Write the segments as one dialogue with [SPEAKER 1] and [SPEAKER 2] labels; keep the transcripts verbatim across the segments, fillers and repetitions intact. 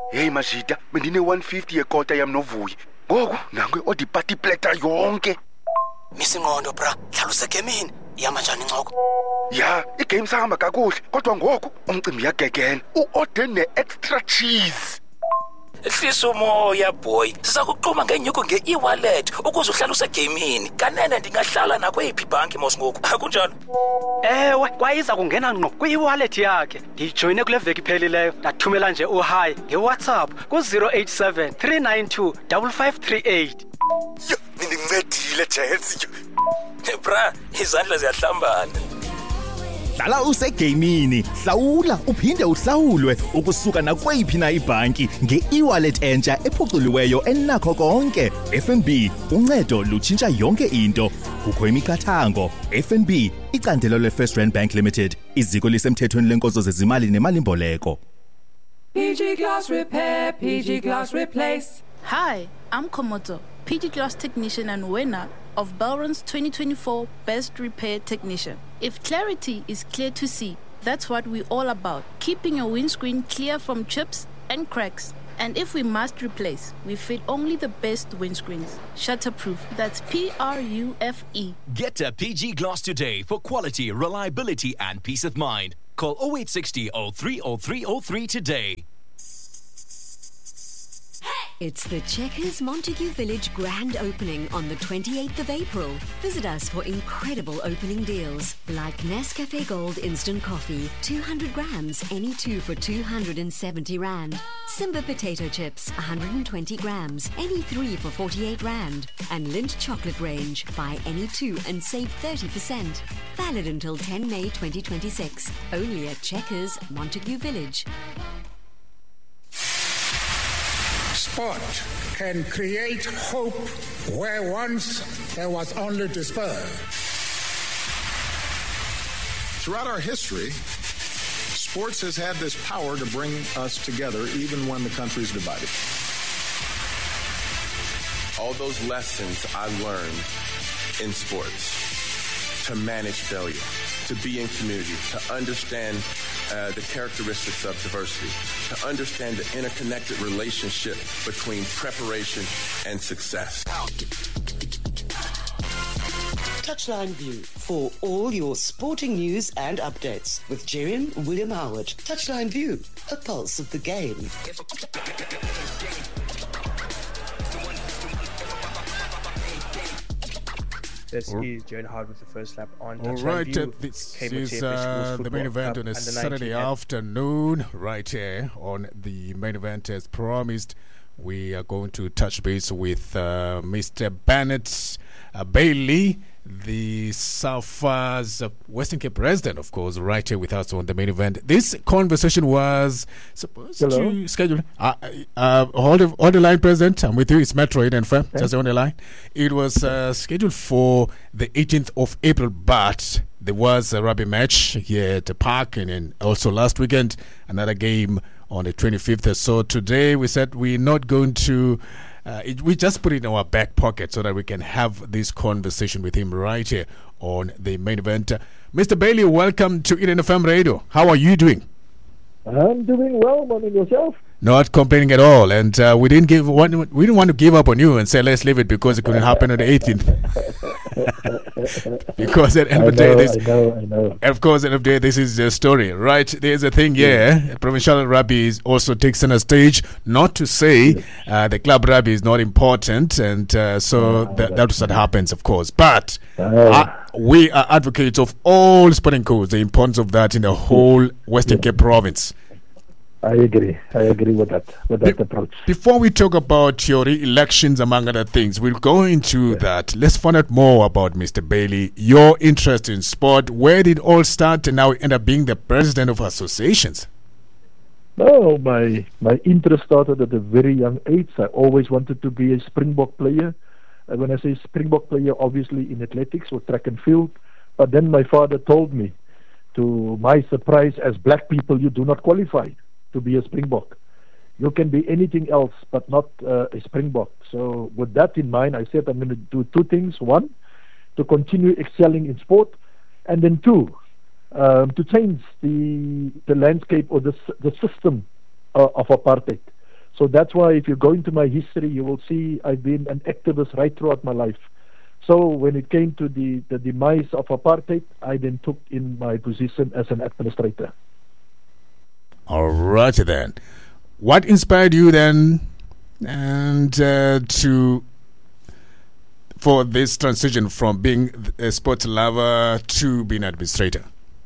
[SPEAKER 1] Hey Mashita, bendine one fifty yekota yam novuyi. Ngoku nange odi party platter yonke.
[SPEAKER 2] Misinqondo bra, hlaluse gemini. Yama njani incoko?
[SPEAKER 1] Ya, igame sahamba kakuhle, kodwa ngoku umcimbi yagegena. U-order ne-extra cheese.
[SPEAKER 2] Ehlisa umoya boy. Sizakuqhuma ngenyuko nge-e-wallet ukuze uhlale usegamini. Kanene ndingahlala nakweyiphi ibhanki mos ngoku. Akunjalo?
[SPEAKER 3] Ewe, kwayiza kungena ngqo kwi-wallet yakhe. Ndijoyine kule veki iphelileyo. Ndathumela nje uhi nge-WhatsApp ku zero eight seven three nine two five five three eight.
[SPEAKER 1] Yo, nindincedile Jens.
[SPEAKER 2] Bra, izandla ziyahlambana.
[SPEAKER 4] Dlala usegamini, hlawula uphinde uhlawulwe ukusuka nakweyiphi na ibhanki nge-e-wallet entsha ephuculiweyo enakho konke. F N B, uncedo lutshintsha yonke into. Kukho imiqathango. F N B, icandelo le-First Rand Bank Limited, iziko lisemthethweni lenkonzo zezimali nemali-mboleko.
[SPEAKER 5] P G Glass Repair, P G Glass Replace.
[SPEAKER 6] Hi, I'm Komoto, P G Glass Technician and winner of Belron's twenty twenty-four Best Repair Technician. If clarity is clear to see, that's what we're all about, keeping your windscreen clear from chips and cracks. And if we must replace, we fit only the best windscreens. Shutterproof, that's P R U F E.
[SPEAKER 7] Get to P G Glass today for quality, reliability and peace of mind. Call oh eight six oh oh three oh three oh three today.
[SPEAKER 8] It's the Checkers Montague Village grand opening on the twenty-eighth of April. Visit us for incredible opening deals like Nescafe Gold Instant Coffee, two hundred grams, any two for two hundred seventy rand. Simba Potato Chips, one hundred twenty grams, any three for forty-eight rand. And Lindt Chocolate Range, buy any two and save thirty percent. Valid until the tenth of May twenty twenty-six. Only at Checkers Montague Village.
[SPEAKER 9] Sport can create hope where once there was only despair.
[SPEAKER 10] Throughout our history, sports has had this power to bring us together even when the country's divided.
[SPEAKER 11] All those lessons I learned in sports, to manage failure, to be in community, to understand uh, the characteristics of diversity, to understand the interconnected relationship between preparation and success.
[SPEAKER 12] Touchline View for all your sporting news and updates with Jerry and William Howard. Touchline View, a pulse of the game.
[SPEAKER 13] This is Jerry Howard with the first lap on
[SPEAKER 14] All
[SPEAKER 13] Touchline
[SPEAKER 14] right,
[SPEAKER 13] View.
[SPEAKER 14] uh, this
[SPEAKER 13] Cable
[SPEAKER 14] is
[SPEAKER 13] T F H
[SPEAKER 14] uh,
[SPEAKER 13] Schools
[SPEAKER 14] the
[SPEAKER 13] Football
[SPEAKER 14] main event
[SPEAKER 13] Cup
[SPEAKER 14] on a
[SPEAKER 13] under
[SPEAKER 14] Saturday
[SPEAKER 13] nineteen.
[SPEAKER 14] afternoon, right here on the main event. As promised, we are going to touch base with uh, Mister Bennett uh, Bailey, the SAFA's uh, Western Cape resident, of course, right here with us on the main event. This conversation was supposed
[SPEAKER 15] Hello?
[SPEAKER 14] to schedule. Uh, uh, hold, the, hold the line, President. I'm with you. It's Metroid and Fam.
[SPEAKER 15] Okay.
[SPEAKER 14] Just on the line. It was uh, scheduled for the eighteenth of April, but there was a rugby match here at the park, and then also last weekend another game on the twenty-fifth. So today we said we're not going to. Uh, it, we just put it in our back pocket so that we can have this conversation with him right here on the main event. Uh, Mister Bailey, welcome to Eden F M Radio. How are you doing?
[SPEAKER 15] I'm doing well, man, and yourself?
[SPEAKER 14] Not complaining at all, and uh, we didn't give one, we didn't want to give up on you and say let's leave it because it couldn't happen on the eighteenth. Because at the end of the day, this,
[SPEAKER 15] I know, I know.
[SPEAKER 14] of course, at the end of the day, this is the story, right? There's a thing here. Yeah. Provincial rugby is also takes center stage. Not to say uh, the club rugby is not important, and uh, so uh, th- that's what happens, of course. But uh, uh, we are advocates of all sporting codes, the importance of that in the whole Western Cape province.
[SPEAKER 15] I agree. I agree with that, with that
[SPEAKER 14] Be-
[SPEAKER 15] approach.
[SPEAKER 14] Before we talk about your re-elections, among other things, we'll go into yeah. that. Let's find out more about Mister Bailey, your interest in sport. Where did it all start and now end up being the president of associations?
[SPEAKER 15] No, my my interest started at a very young age. I always wanted to be a Springbok player. And when I say Springbok player, obviously in athletics or track and field. But then my father told me, to my surprise, as black people, you do not qualify to be a Springbok. You can be anything else, but not uh, a Springbok. So with that in mind, I said I'm going to do two things. One, to continue excelling in sport, and then two, um, to change the the landscape or the the system uh, of apartheid. So that's why if you go into my history, you will see I've been an activist right throughout my life. So when it came to the, the demise of apartheid, I then took in my position as an administrator.
[SPEAKER 14] All right then. What inspired you then and uh, to for this transition from being a sports lover to being an administrator?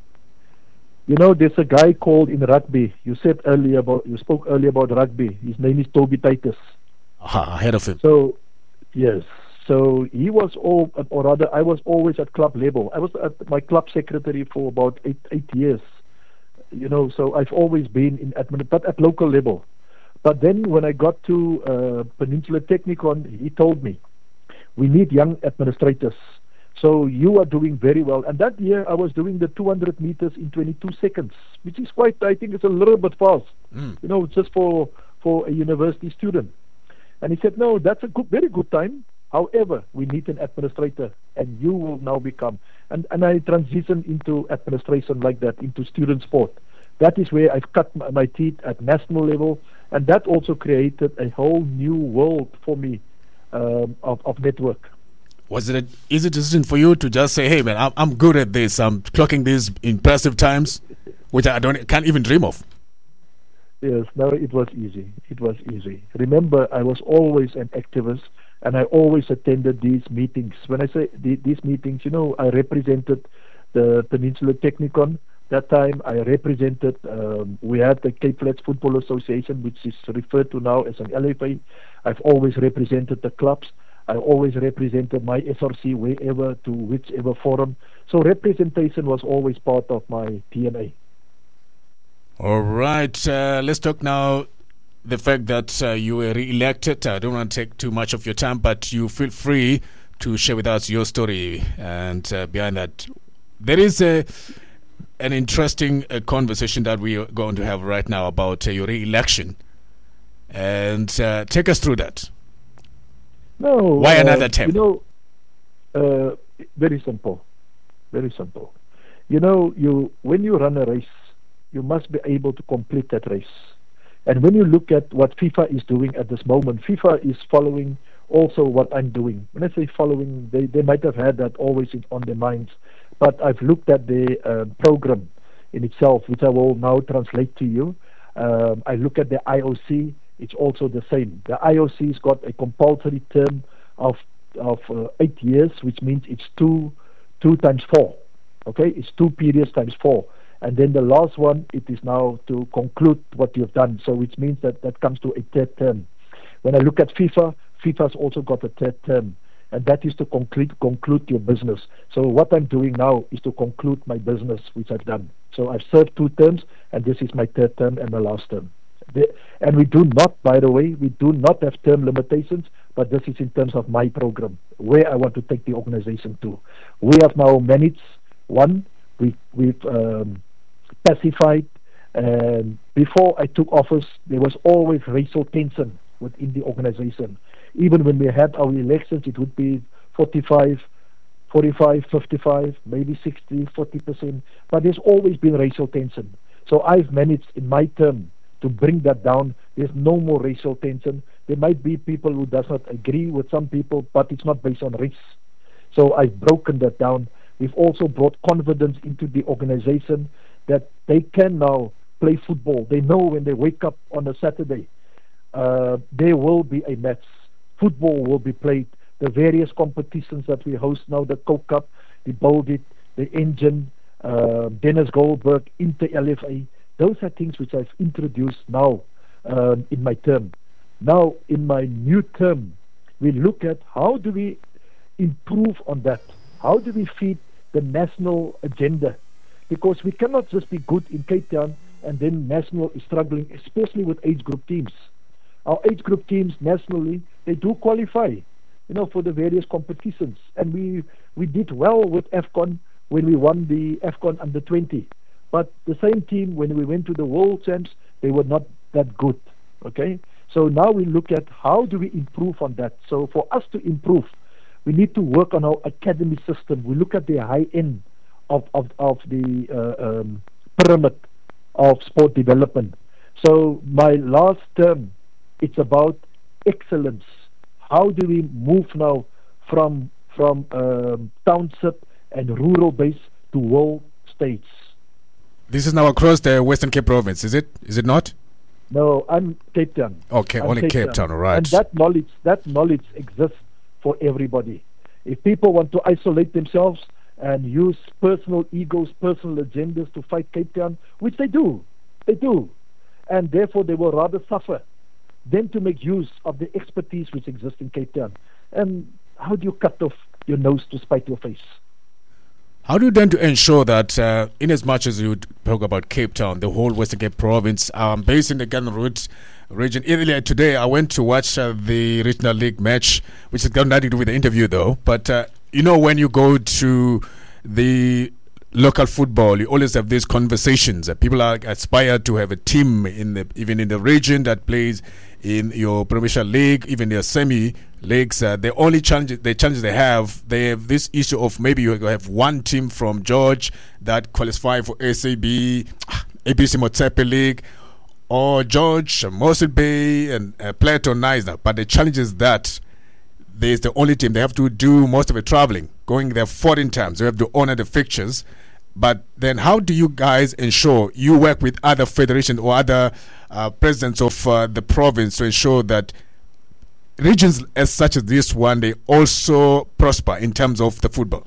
[SPEAKER 15] You know, there's a guy called in rugby. You said earlier about you spoke earlier about rugby. His name is Toby Titus.
[SPEAKER 14] Aha, I heard of him.
[SPEAKER 15] So, yes. So he was all, or rather, I was always at club level. I was at my club secretary for about eight eight years. You know, so I've always been in admin, but at local level. But then when I got to uh, Peninsula Technikon, he told me, we need young administrators. So you are doing very well. And that year I was doing the two hundred meters in twenty-two seconds, which is quite, I think it's a little bit fast, mm. you know, just for, for a university student. And he said, no, that's a good, very good time. However, we need an administrator, and you will now become. And, and I transitioned into administration like that, into student sport. That is where I've cut my, my teeth at national level, and that also created a whole new world for me um, of, of network.
[SPEAKER 14] Was it an easy decision for you to just say, hey, man, I'm, I'm good at this, I'm clocking these impressive times, which I don't can't even dream of?
[SPEAKER 15] Yes, no, it was easy. It was easy. Remember, I was always an activist, and I always attended these meetings. When I say the, these meetings, you know, I represented the Peninsula Technikon. That time I represented, um, we had the Cape Flats Football Association, which is referred to now as an L F A. I've always represented the clubs. I always represented my S R C wherever, to whichever forum. So representation was always part of my D N A.
[SPEAKER 14] All right, uh, let's talk now the fact that uh, you were re-elected. I don't want to take too much of your time, but you feel free to share with us your story. And uh, behind that, there is a, an interesting uh, conversation that we are going to have right now about uh, your re-election. And uh, take us through that.
[SPEAKER 15] No.
[SPEAKER 14] Why
[SPEAKER 15] uh,
[SPEAKER 14] another attempt?
[SPEAKER 15] You know, uh, very simple. Very simple. You know, you when you run a race, you must be able to complete that race. And when you look at what FIFA is doing at this moment, FIFA is following also what I'm doing. When I say following, they, they might have had that always in, on their minds. But I've looked at the uh, program in itself, which I will now translate to you. Um, I look at the I O C, it's also the same. The I O C's got a compulsory term of of uh, eight years, which means it's two two times four. Okay, it's two periods times four. And then the last one, it is now to conclude what you've done. So which means that that comes to a third term. When I look at FIFA, FIFA's also got a third term. And that is to conclude, conclude your business. So what I'm doing now is to conclude my business, which I've done. So I've served two terms, and this is my third term and my last term. The, and we do not, by the way, we do not have term limitations, but this is in terms of my program, where I want to take the organization to. We have now managed, one, we, we've um, pacified, and before I took office, there was always racial tension within the organization. Even when we had our elections, it would be forty-five, forty-five, fifty-five, maybe sixty, forty percent. But there's always been racial tension. So I've managed in my term to bring that down. There's no more racial tension. There might be people who does not agree with some people, but it's not based on race. So I've broken that down. We've also brought confidence into the organization that they can now play football. They know when they wake up on a Saturday, uh, there will be a match. Football will be played. The various competitions that we host now, the Coke Cup, the Boldit, the Engine, uh, Dennis Goldberg, Inter L F A, those are things which I've introduced now um, in my term. Now, in my new term, we look at how do we improve on that? How do we feed the national agenda? Because we cannot just be good in Cape Town and then national is struggling, especially with age group teams. Our age group teams nationally, they do qualify, you know, for the various competitions. And we we did well with AFCON when we won the AFCON under twenty. But the same team, when we went to the World Champs, they were not that good, okay? So now we look at how do we improve on that. So for us to improve, we need to work on our academy system. We look at the high end of, of, of the uh, um, pyramid of sport development. So my last term, It's about excellence. How do we move now from from um, township and rural base to world states?
[SPEAKER 14] This is now across the Western Cape province, is it? Is it not?
[SPEAKER 15] No, I'm Cape Town.
[SPEAKER 14] Okay,
[SPEAKER 15] I'm
[SPEAKER 14] only Cape Town, all right.
[SPEAKER 15] And that knowledge, that knowledge exists for everybody. If people want to isolate themselves and use personal egos, personal agendas to fight Cape Town, which they do, they do, and therefore they will rather suffer than to make use of the expertise which exists in Cape Town. And how do you cut off your nose to spite your face?
[SPEAKER 14] How do you then to ensure that, uh, in as much as you talk about Cape Town, the whole Western Cape province, um, based in the Garden Route region, earlier today I went to watch uh, the Regional League match, which has got nothing to do with the interview though, but uh, you know, when you go to the local football, you always have these conversations. Uh, people are aspire to have a team in the even in the region that plays in your provincial league, even their semi leagues. Uh, the only challenge, the challenge they have, they have this issue of maybe you have one team from George that qualify for S A B, A B C Motsepe League, or George, Mossel Bay, and uh, Plato Neisner. But the challenge is that there's the only team. They have to do most of the traveling, going there fourteen times. They have to honor the fixtures. But then how do you guys ensure you work with other federations or other uh, presidents of uh, the province to ensure that regions as such as this one, they also prosper in terms of the football?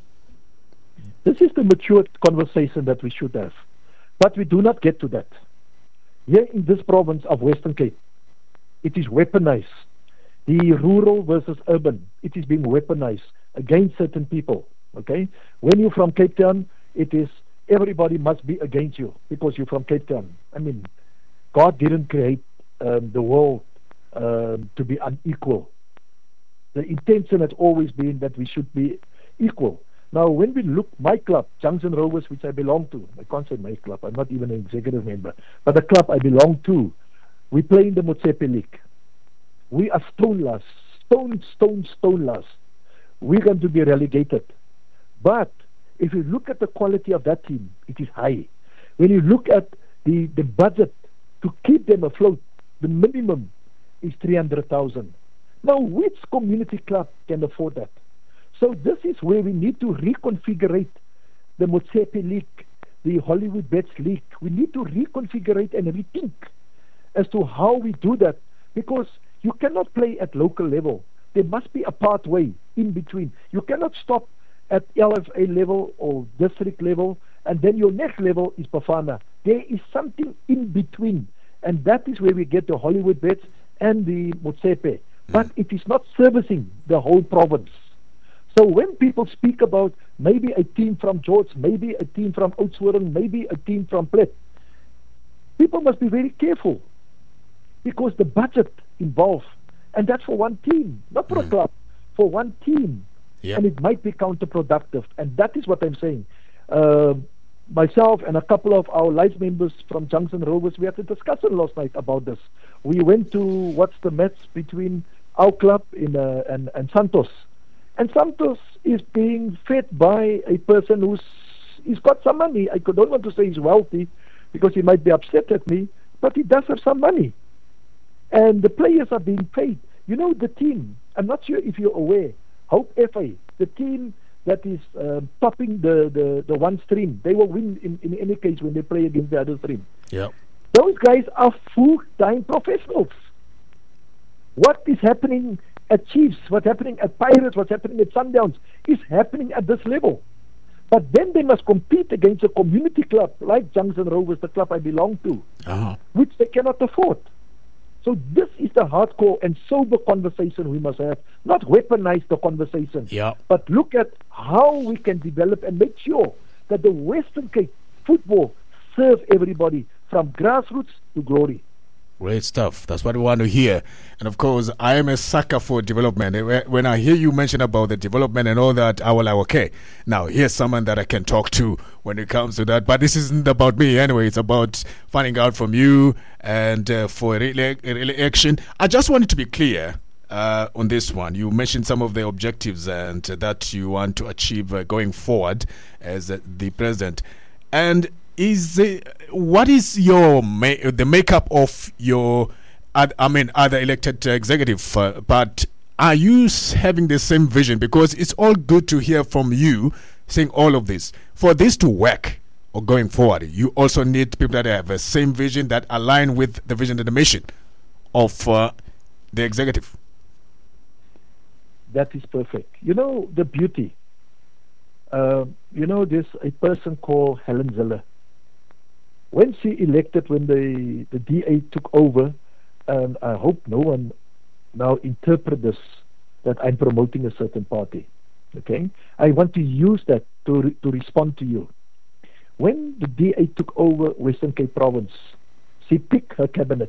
[SPEAKER 15] This is the mature conversation that we should have. But we do not get to that. Here in this province of Western Cape, it is weaponized. The rural versus urban, it is being weaponized against certain people. Okay? When you're from Cape Town, it is everybody must be against you because you're from Cape Town. I mean, God didn't create um, the world um, to be unequal. The intention has always been that we should be equal. Now, when we look, my club, Junction Rovers, which I belong to, I can't say my club, I'm not even an executive member, but the club I belong to, we play in the Motsepe League. We are stone last, stone, stone, stone last. We're going to be relegated. But if you look at the quality of that team, it is high. When you look at the, the budget to keep them afloat, the minimum is three hundred thousand. Now, which community club can afford that? So this is where we need to reconfigure the Motsepe League, the Hollywood Bets League. We need to reconfigure and rethink as to how we do that, because you cannot play at local level. There must be a pathway in between. You cannot stop at L F A level or district level, and then your next level is Bafana. There is something in between, and that is where we get the Hollywood Bets and the Motsepe. But it is not servicing the whole province. So when people speak about maybe a team from George, maybe a team from Oudtshoorn, maybe a team from Plet, people must be very careful, because the budget involved, and that's for one team, not for mm. a club, for one team. Yep. And it might be counterproductive, and that is what I'm saying. Uh, myself and a couple of our life members from Junction Rovers, we had a discussion last night about this. We went to watch the match between our club in uh, and, and Santos. And Santos is being fed by a person who's he's got some money. I don't want to say he's wealthy, because he might be upset at me, but he does have some money. And the players are being paid. You know, the team, I'm not sure if you're aware, Hope F A, the team that is uh, topping the, the, the one stream, they will win in, in any case when they play against the other stream.
[SPEAKER 14] Yeah.
[SPEAKER 15] Those guys are full-time professionals. What is happening at Chiefs, what's happening at Pirates, what's happening at Sundowns is happening at this level. But then they must compete against a community club like Junction Rovers, the club I belong to, uh-huh. which they cannot afford. So this is the hardcore and sober conversation we must have, not weaponize the conversation,
[SPEAKER 14] yeah.
[SPEAKER 15] but look at how we can develop and make sure that the Western Cape football serves everybody from grassroots to glory.
[SPEAKER 14] Great stuff. That's what we want to hear. And of course, I am a sucker for development. When I hear you mention about the development and all that, I will like, okay, now here's someone that I can talk to when it comes to that. But this isn't about me anyway. It's about finding out from you and uh, for a re-election. I just wanted to be clear uh, on this one. You mentioned some of the objectives and uh, that you want to achieve uh, going forward as uh, the president. And is uh, what is your ma- the makeup of your are, I mean, are the elected uh, executive, uh, but are you s- having the same vision? Because it's all good to hear from you saying all of this. For this to work or going forward, you also need people that have the same vision, that align with the vision and the mission of uh, the executive.
[SPEAKER 15] That is perfect. You know, the beauty. Uh, you know, there's a person called Helen Zille. When she elected, when the, the D A took over, and I hope no one now interpret this, that I'm promoting a certain party. Okay? I want to use that to, re- to respond to you. When the D A took over Western Cape Province, she picked her cabinet.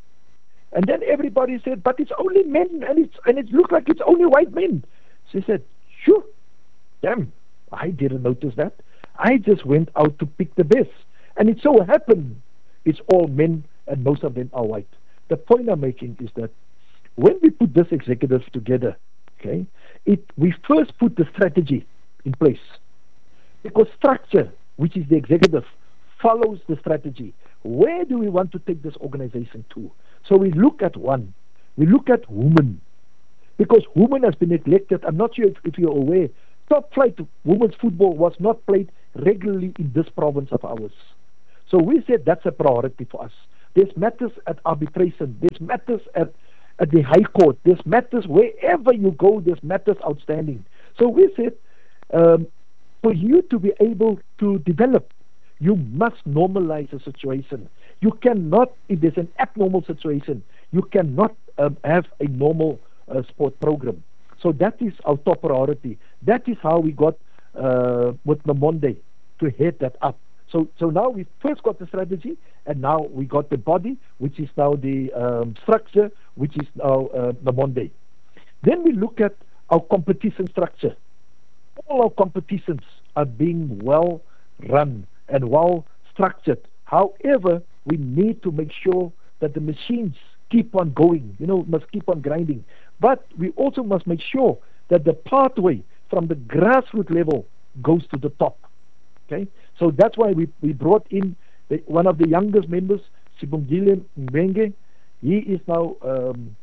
[SPEAKER 15] And then everybody said, but it's only men, and it's and it looks like it's only white men. She said, sure, damn, I didn't notice that. I just went out to pick the best. And it so happened it's all men, and most of them are white. The point I'm making is that when we put this executive together, okay, it we first put the strategy in place. Because structure, which is the executive, follows the strategy. Where do we want to take this organization to? So we look at one. We look at women. Because women has been neglected. I'm not sure if, if you're aware. Top flight women's football was not played regularly in this province of ours. So we said that's a priority for us. There's matters at arbitration. There's matters at, at the High Court. There's matters wherever you go. There's matters outstanding. So we said, um, for you to be able to develop, you must normalize the situation. You cannot, if there's an abnormal situation, you cannot um, have a normal uh, sport program. So that is our top priority. That is how we got uh, with Namonde to head that up. So so now we first got the strategy, and now we got the body, which is now the um, structure, which is now uh, Namonde. Then we look at our competition structure. All our competitions are being well run and well structured. However, we need to make sure that the machines keep on going, you know, must keep on grinding. But we also must make sure that the pathway from the grassroots level goes to the top. Okay? So that's why we, we brought in the, one of the youngest members, Sibongile Mwenge. He is now um,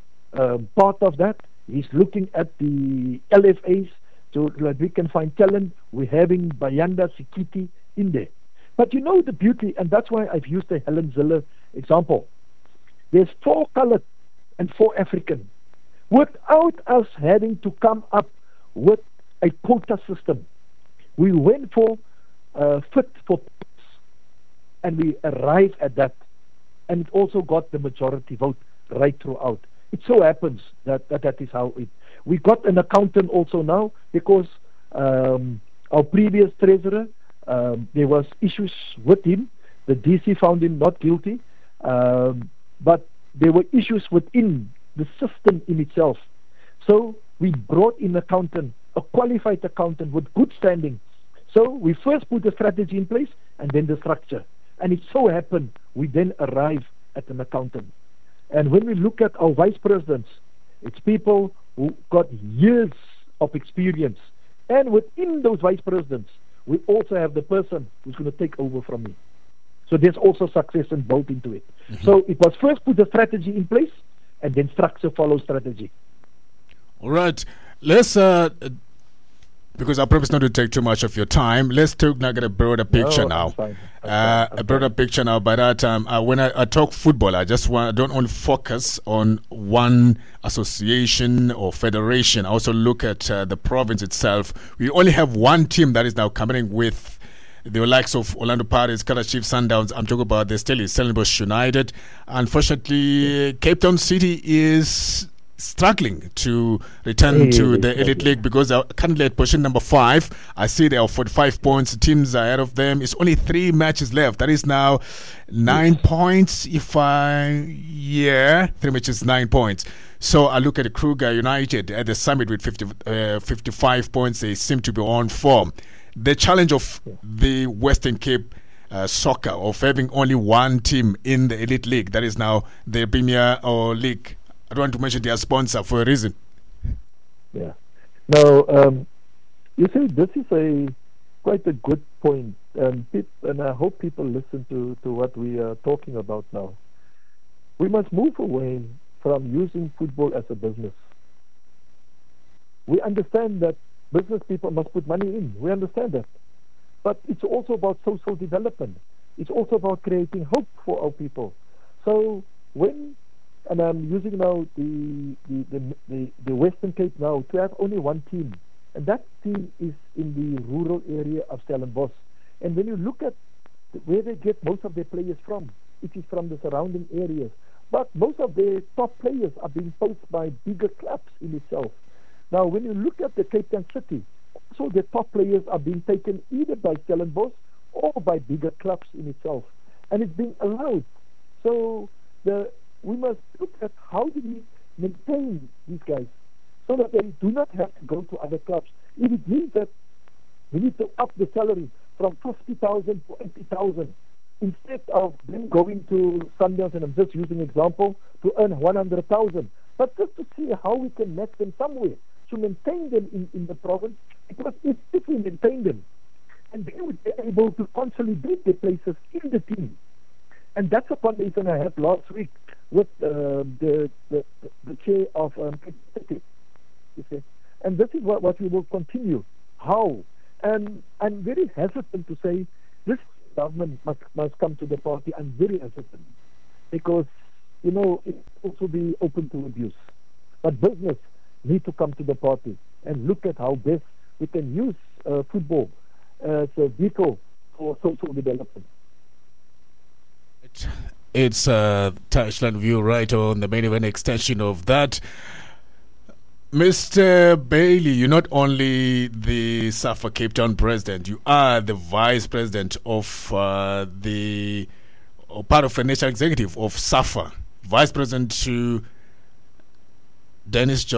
[SPEAKER 15] um, part of that. He's looking at the L F As so that we can find talent. We're having Bayanda Sikiti in there. But you know the beauty, and that's why I've used the Helen Zille example. There's four colored and four African. Without us having to come up with a quota system, we went for uh, fit for purpose, and we arrived at that. And it also got the majority vote right throughout. It so happens that that, that is how it... We got an accountant also now because um, our previous treasurer, Um, there was issues with him. The D C found him not guilty, um, but there were issues within the system in itself. So we brought in an accountant, a qualified accountant with good standing. So we first put the strategy in place and then the structure. And it so happened we then arrive at an accountant. And when we look at our vice presidents, it's people who got years of experience. And within those vice presidents, we also have the person who's going to take over from me. So there's also success and built into it. Mm-hmm. So it was first put the strategy in place, and then structure follows strategy.
[SPEAKER 14] All right. Let's, uh, because I promise not to take too much of your time, let's talk now get a broader picture
[SPEAKER 15] no,
[SPEAKER 14] now.
[SPEAKER 15] I'm fine. I'm
[SPEAKER 14] Uh,
[SPEAKER 15] fine.
[SPEAKER 14] a broader picture now. By that time, uh, when I, I talk football, I just want I don't only focus on one association or federation. I also look at uh, the province itself. We only have one team that is now coming with the likes of Orlando Pirates, Kaizer Chiefs, Sundowns. I'm talking about the still is Stellenbosch United. Unfortunately, Cape Town City is struggling to return
[SPEAKER 15] Really
[SPEAKER 14] to the
[SPEAKER 15] struggling.
[SPEAKER 14] elite league because they're currently at position number five. I see they are forty-five points. Teams ahead of them. It's only three matches left. That is now nine points. If I yeah, three matches, nine points. So I look at Kruger United at the summit with fifty, uh, fifty-five points. They seem to be on form. The challenge of the Western Cape uh, soccer of having only one team in the elite league, that is now the Premier or League. I don't want to mention their sponsor for a reason.
[SPEAKER 15] Yeah. Now, um, you see, this is a quite a good point, and, peop- and I hope people listen to, to what we are talking about now. we must move away from using football as a business. We understand that business people must put money in. We understand that. But it's also about social development. It's also about creating hope for our people. So when, and I'm using now the the, the, the, the Western Cape now to have only one team, and that team is in the rural area of Stellenbosch. And when you look at where they get most of their players from, it is from the surrounding areas. But most of their top players are being poached by bigger clubs in itself. Now, when you look at the Cape Town City, also the top players are being taken either by Stellenbosch or by bigger clubs in itself. And it's being allowed. So the, we must look at how do we maintain these guys so that they do not have to go to other clubs. If it means that we need to up the salary from fifty thousand to eighty thousand, instead of them going to Sundowns, and I'm just using an example, to earn one hundred thousand, but just to see how we can match them somewhere, to maintain them in, in the province, because if, if we maintain them, and they would be able to consolidate their places in the team. And that's a conversation I had last week with uh, the, the the chair of um, you see. And this is what, what we will continue. How? And I'm very hesitant to say this government must, must come to the party. I'm very hesitant because, you know, it also be open to abuse. But business need to come to the party and look at how best we can use uh, football as a vehicle for social development.
[SPEAKER 14] It's uh, Touchline View right on the main event extension of that. Mister Bailey, you're not only the SAFA Cape Town president, you are the vice president of uh, the, or part of the national executive of SAFA, vice president to Dennis Johnson.